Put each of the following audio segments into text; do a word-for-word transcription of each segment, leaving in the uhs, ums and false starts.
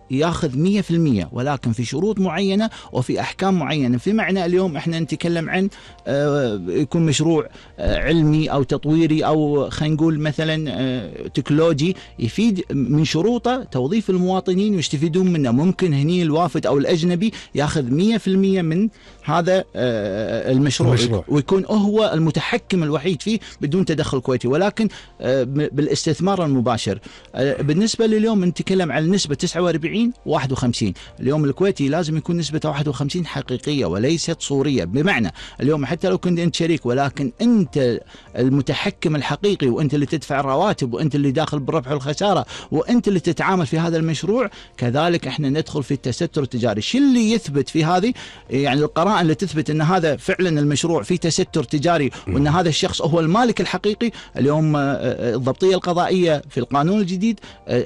ياخذ مية بالمية، ولكن في شروط معينة وفي أحكام معينة. في معنى اليوم احنا نتكلم عن يكون مشروع علمي أو تطويري أو خلينا نقول مثلا تكنولوجي، يفيد من شروطه توظيف المواطنين ويستفيدون منه. ممكن هني الوافد أو الأجنبي ياخذ مية بالمية من هذا المشروع, المشروع ويكون هو المتحكم الوحيد فيه بدون تدخل كويتي، ولكن بالاستثمار المباشر. بالنسبة لليوم نتكلم عن نسبة تسعة وأربعين واحد وخمسين. اليوم الكويتي لازم يكون نسبة واحد وخمسين حقيقية وليست صورية، بمعنى اليوم حتى لو كنت أنت شريك ولكن أنت المتحكم الحقيقي، وأنت اللي تدفع الرواتب، وأنت اللي داخل بالربح والخسارة، وأنت اللي تتعامل في هذا المشروع. كذلك احنا ندخل في التستر التجاري. شو اللي يثبت في هذه؟ يعني القرائن اللي تثبت أن هذا فعلا المشروع فيه تستر تجاري وأن هذا الشخص هو المالك الحقيقي. اليوم الضبطية القضائية في القانون الجديد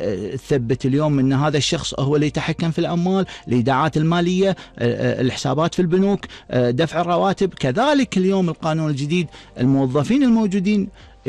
ثبت اليوم أن هذا الشخص هو اللي يتحكم في الأموال، الإيداعات المالية، الحسابات في البنوك، دفع الرواتب. كذلك اليوم القانون الجديد الموظفين الموجودين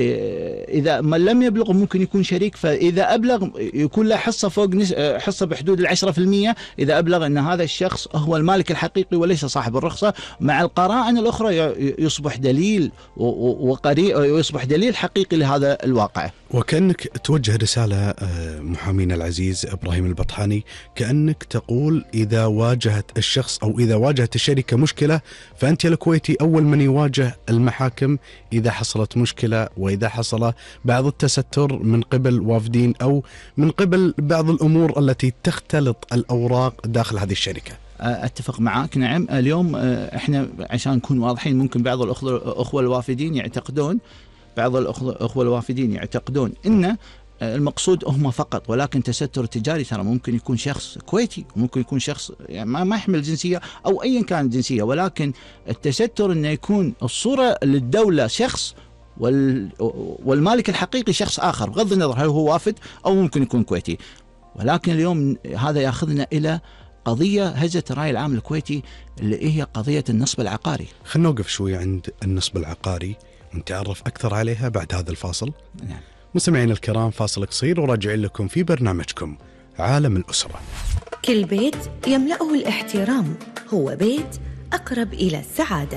إذا ما لم يبلغ ممكن يكون شريك، فإذا أبلغ يكون له حصة فوق حصة بحدود العشرة في المية إذا أبلغ أن هذا الشخص هو المالك الحقيقي وليس صاحب الرخصة. مع القرائن الأخرى يصبح دليل وقريب، يصبح دليل حقيقي لهذا الواقع. وكأنك توجه رسالة محامينا العزيز إبراهيم البطحاني، كأنك تقول إذا واجهت الشخص أو إذا واجهت الشركة مشكلة فأنت الكويتي أول من يواجه المحاكم إذا حصلت مشكلة، وإذا حصل بعض التستر من قبل وافدين أو من قبل بعض الأمور التي تختلط الأوراق داخل هذه الشركة. أتفق معك. نعم اليوم إحنا عشان نكون واضحين، ممكن بعض الأخوة الوافدين يعتقدون بعض الأخوة الوافدين يعتقدون إن المقصود هم فقط، ولكن تستر تجاري ترى ممكن يكون شخص كويتي، ممكن يكون شخص يعني ما يحمل جنسية أو أيا كانت الجنسية، ولكن التستر إنه يكون الصورة للدولة شخص والمالك الحقيقي شخص آخر، بغض النظر هل هو وافد أو ممكن يكون كويتي. ولكن اليوم هذا يأخذنا إلى قضية هزت الرأي العام الكويتي اللي هي قضية النصب العقاري. خلنا نوقف شوي عند النصب العقاري ونتعرف أكثر عليها بعد هذا الفاصل. نعم. مستمعين الكرام، فاصل قصير وراجعين لكم في برنامجكم عالم الأسرة. كل بيت يملأه الاحترام هو بيت أقرب إلى السعادة.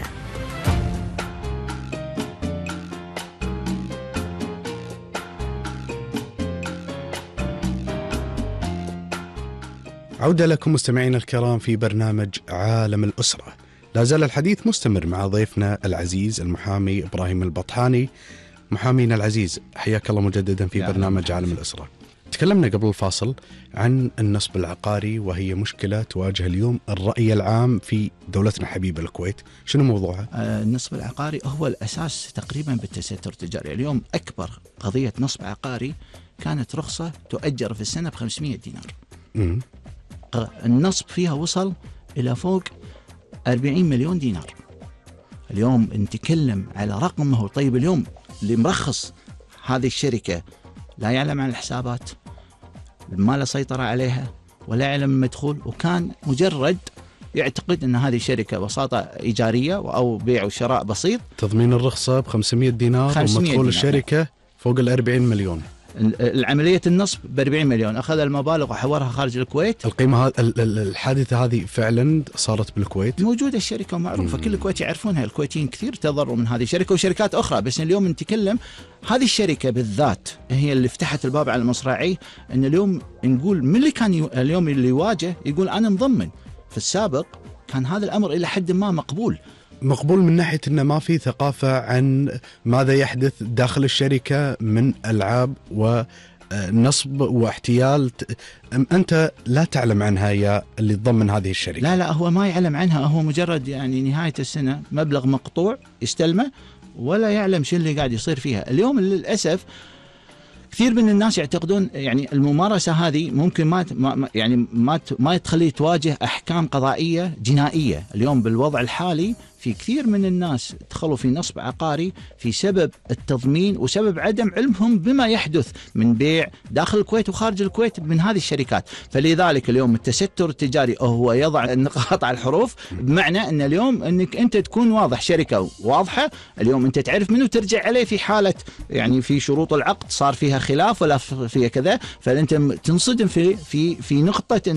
عودة لكم مستمعينا الكرام في برنامج عالم الأسرة. لا زال الحديث مستمر مع ضيفنا العزيز المحامي إبراهيم البطحاني. محامينا العزيز، حياك الله مجددا في برنامج عالم الأسرة. تكلمنا قبل الفاصل عن النصب العقاري، وهي مشكلة تواجه اليوم الرأي العام في دولتنا حبيبة الكويت. شنو موضوعها؟ آه النصب العقاري هو الأساس تقريبا بالتستر التجاري. اليوم أكبر قضية نصب عقاري كانت رخصة تؤجر في السنة بخمسمية دينار. م- النصب فيها وصل إلى فوق أربعين مليون دينار. اليوم نتكلم على رقم هو طيب. اليوم اللي مرخص هذه الشركة لا يعلم عن الحسابات، ما له سيطرة عليها ولا يعلم المدخول، وكان مجرد يعتقد أن هذه شركة بساطة إيجارية أو بيع وشراء بسيط. تضمين الرخصة بخمسمية دينار ومدخول الشركة فوق الأربعين مليون. العملية النصب بأربعين مليون، أخذ المبالغ وحورها خارج الكويت. القيمة الحادثة هذه فعلا صارت بالكويت، موجودة الشركة ومعروفة، كل الكويتي يعرفونها. الكويتيين كثير تضروا من هذه الشركة وشركات أخرى، بس اليوم نتكلم هذه الشركة بالذات هي اللي فتحت الباب على المصراعي. أن اليوم نقول من اللي كان ي... اليوم اللي يواجه يقول أنا مضمن. في السابق كان هذا الأمر إلى حد ما مقبول مقبول من ناحية أنه ما في ثقافة عن ماذا يحدث داخل الشركة من ألعاب ونصب واحتيال أنت لا تعلم عنها يا اللي تضمن هذه الشركة. لا لا هو ما يعلم عنها، هو مجرد يعني نهاية السنة مبلغ مقطوع يستلمه ولا يعلم شو اللي قاعد يصير فيها. اليوم للأسف كثير من الناس يعتقدون يعني الممارسة هذه ممكن ما يعني ما ما تخليه تواجه أحكام قضائية جنائية. اليوم بالوضع الحالي في كثير من الناس دخلوا في نصب عقاري في سبب التضمين وسبب عدم علمهم بما يحدث من بيع داخل الكويت وخارج الكويت من هذه الشركات. فلذلك اليوم التستر التجاري هو يضع النقاط على الحروف، بمعنى أن اليوم أنك أنت تكون واضح، شركة واضحة. اليوم أنت تعرف منه ترجع عليه في حالة يعني في شروط العقد صار فيها خلاف ولا فيها كذا، فأنت تنصدم في في في نقطة